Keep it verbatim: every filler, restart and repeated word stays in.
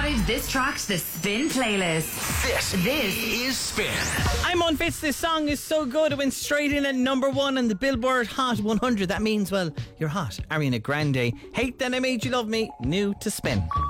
added this track to the Spin playlist. This, this is Spin. I'm unfits. This song is so good. It went straight in at number one on the Billboard Hot one hundred. That means, well, you're hot. Ariana Grande. Hate That I Made You Love Me. New to Spin.